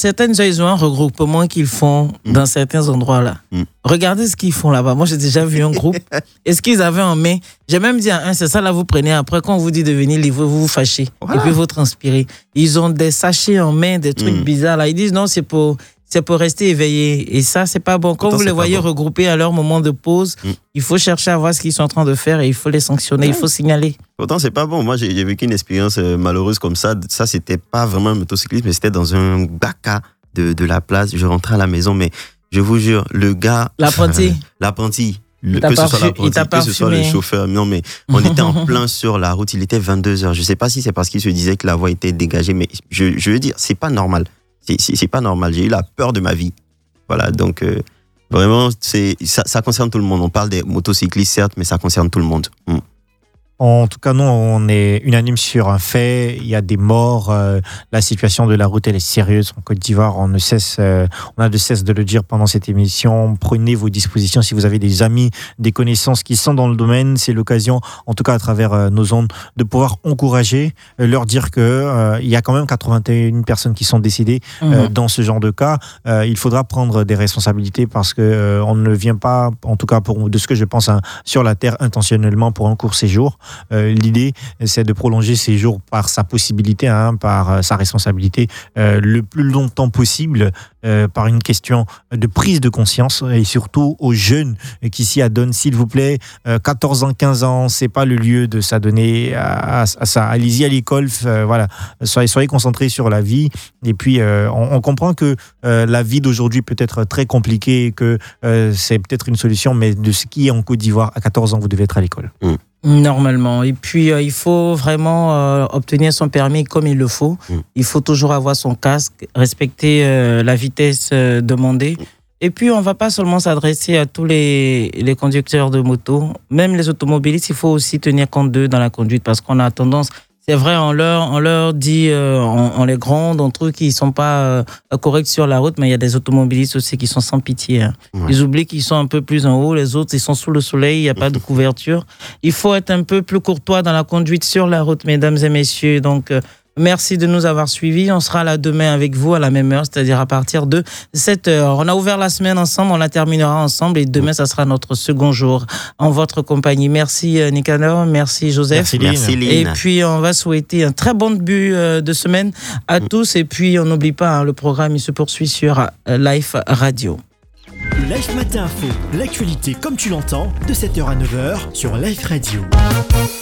certaines heures, ils ont un regroupement qu'ils font dans certains endroits là. Regardez ce qu'ils font là-bas. Moi, j'ai déjà vu un groupe. Est-ce qu'ils avaient en main? J'ai même dit à un, c'est ça là, vous prenez. Après, quand on vous dit de venir livrer, vous vous fâchez. Voilà. Et puis vous transpirez. Ils ont des sachets en main, des trucs bizarres là. Ils disent non, c'est pour rester éveillé. Et ça, c'est pas bon. Quand vous les voyez regroupés à leur moment de pause, il faut chercher à voir ce qu'ils sont en train de faire et il faut les sanctionner, il faut signaler. Pourtant, c'est pas bon. Moi, j'ai vécu une expérience malheureuse comme ça. Ça, c'était pas vraiment un motocyclisme, mais c'était dans un baka de la place. Je rentrais à la maison, mais je vous jure, le gars... L'apprenti. Que ce soit le chauffeur. Non, mais on était en plein sur la route. Il était 22h. Je sais pas si c'est parce qu'il se disait que la voie était dégagée, mais je veux dire, c'est pas normal. C'est pas normal. J'ai eu la peur de ma vie. Voilà, donc vraiment, ça concerne tout le monde. On parle des motocyclistes, certes, mais ça concerne tout le monde. En tout cas, nous, on est unanime sur un fait. Il y a des morts. La situation de la route, elle est sérieuse en Côte d'Ivoire. On a de cesse de le dire pendant cette émission. Prenez vos dispositions. Si vous avez des amis, des connaissances qui sont dans le domaine, c'est l'occasion, en tout cas à travers nos ondes, de pouvoir encourager, leur dire que il y a quand même 81 personnes qui sont décédées dans ce genre de cas. Il faudra prendre des responsabilités parce que on ne vient pas, en tout cas de ce que je pense, sur la terre intentionnellement pour un court séjour. L'idée, c'est de prolonger ces jours par sa possibilité, par sa responsabilité, le plus longtemps possible, par une question de prise de conscience et surtout aux jeunes qui s'y adonnent, s'il vous plaît. 14 ans, 15 ans, c'est pas le lieu de s'adonner à ça. Allez-y à l'école, voilà. Soyez concentrés sur la vie. Et puis, on comprend que la vie d'aujourd'hui peut être très compliquée et que c'est peut-être une solution, mais de ce qui est en Côte d'Ivoire, à 14 ans, vous devez être à l'école. Normalement. Et puis, il faut vraiment obtenir son permis comme il le faut. Il faut toujours avoir son casque, respecter la vitesse demandée. Et puis, on ne va pas seulement s'adresser à tous les conducteurs de moto. Même les automobilistes, il faut aussi tenir compte d'eux dans la conduite parce qu'on a tendance... C'est vrai, on leur dit, on les gronde, on trouve qu'ils sont pas corrects sur la route, mais il y a des automobilistes aussi qui sont sans pitié. Ils oublient qu'ils sont un peu plus en haut, les autres, ils sont sous le soleil, il n'y a pas de couverture. Il faut être un peu plus courtois dans la conduite sur la route, mesdames et messieurs. Donc, merci de nous avoir suivis. On sera là demain avec vous à la même heure, c'est-à-dire à partir de 7h. On a ouvert la semaine ensemble, on la terminera ensemble et demain, ça sera notre second jour en votre compagnie. Merci Nicanor, merci Joseph. Merci Lynn. Et puis, on va souhaiter un très bon début de semaine à tous. Et puis, on n'oublie pas, le programme, il se poursuit sur Life Radio. Life Matin Info, l'actualité comme tu l'entends, de 7h à 9h sur Life Radio.